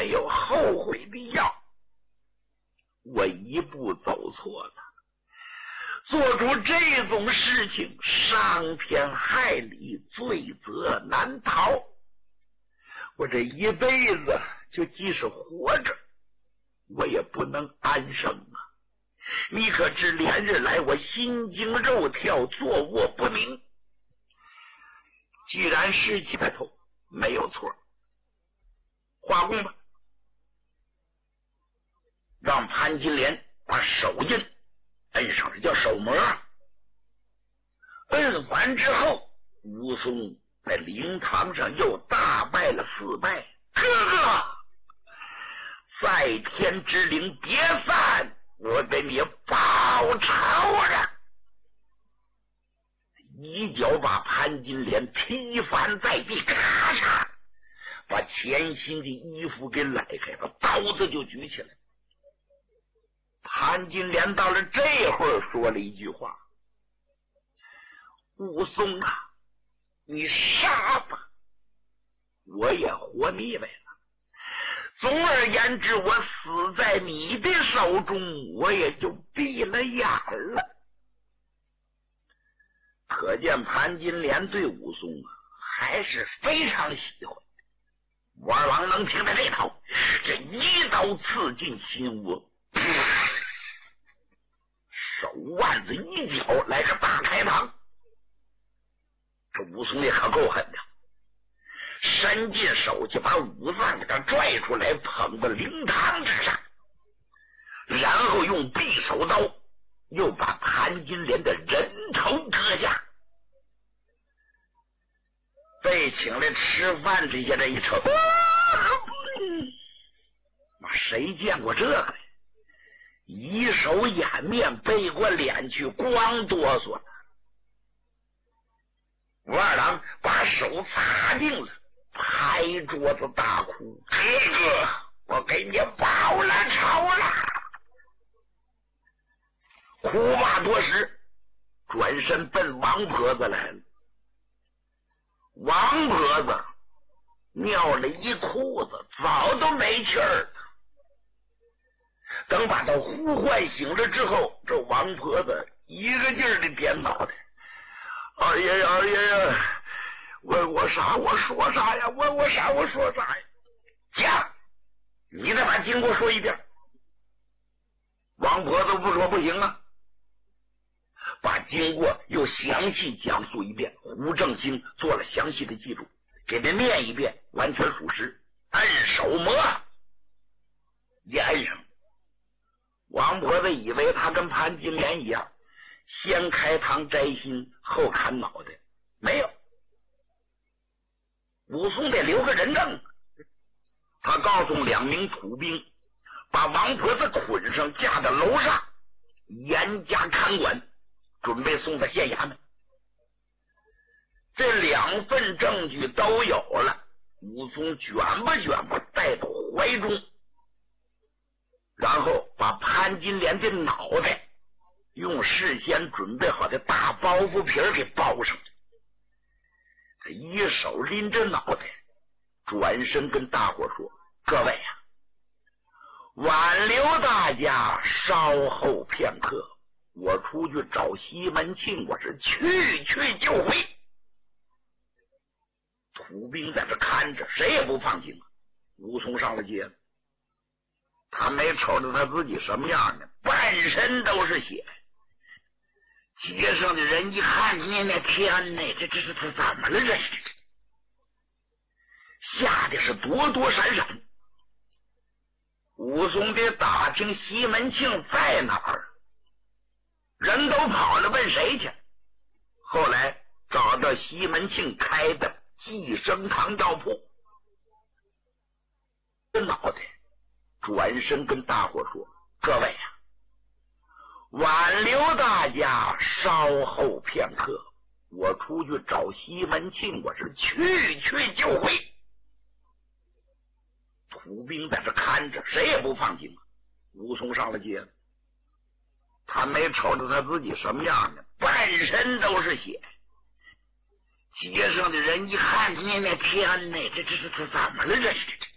没有后悔的药。我一步走错了，做出这种事情，伤天害理，罪责难逃。我这一辈子就即使活着，我也不能安生啊！你可知连日来我心惊肉跳，坐卧不宁。既然是起白头没有错，画工吧，让潘金莲把手印摁上，这叫手模。摁完之后，武松在灵堂上又大拜了4拜。哥哥，在天之灵别散，我给你报仇了！一脚把潘金莲踢翻在地，咔嚓，把前心的衣服给拉开，把刀子就举起来。潘金莲到了这会儿说了一句话：武松啊，你杀吧，我也活腻歪了。总而言之，我死在你的手中，我也就闭了眼了。可见潘金莲对武松啊还是非常喜欢。武二郎能听在这头，这一刀刺进心窝，手腕子一脚来个大开膛。这武松也可够狠的，伸进手去把武藏给他拽出来，捧到灵堂之上，然后用匕首刀又把潘金莲的人头割下。被请来吃饭这些人一瞅，谁见过这个呀？一手掩面，背过脸去，光哆嗦了。武二郎把手擦净了，拍桌子大哭：哥哥，我给你报了仇了！哭罢多时，转身奔王婆子来了。王婆子尿了一裤子，早都没气儿了。等把他呼唤醒了之后，这王婆子一个劲儿的点脑袋：二爷呀，二爷呀，我啥我说啥呀？我啥我说啥呀？讲，你再把经过说一遍。王婆子不说不行啊，把经过又详细讲述一遍。胡正兴做了详细的记录，给他念一遍，完全属实。按手模也摁上。王婆子以为他跟潘金莲一样，先开膛摘心后砍脑袋，没有。武松得留个人证，他告诉2名土兵，把王婆子捆上，架到楼上，严加看管，准备送到县衙门。这2份证据都有了，武松卷吧卷吧带到怀中，然后把潘金莲的脑袋用事先准备好的大包袱皮给包上去。他一手拎着脑袋，转身跟大伙说：各位啊，挽留大家稍后片刻，我出去找西门庆，我是去就回。土兵在这看着，谁也不放心。武松上了街了，他没瞅着他自己什么样呢，半身都是血。街上的人一看，那天哪，这是他怎么了？这是吓得是躲躲闪闪。武松得打听西门庆在哪儿，人都跑了，问谁去？后来找到西门庆开的寄生堂药铺，脑袋转身跟大伙说：各位啊，挽留大家稍后片刻，我出去找西门庆，我是去就回。土兵在这看着，谁也不放心。武松上了街了，他没瞅着他自己什么样呢，半身都是血。街上的人一看，那天哪，这是他怎么了？这是